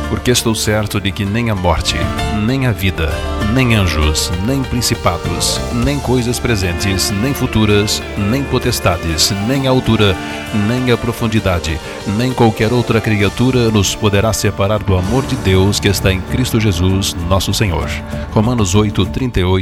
Porque estou certo de que nem a morte, nem a vida, nem anjos, nem principados, nem coisas presentes, nem futuras, nem potestades, nem a altura, nem a profundidade, nem qualquer outra criatura nos poderá separar do amor de Deus que está em Cristo Jesus, nosso Senhor. Romanos 8, 38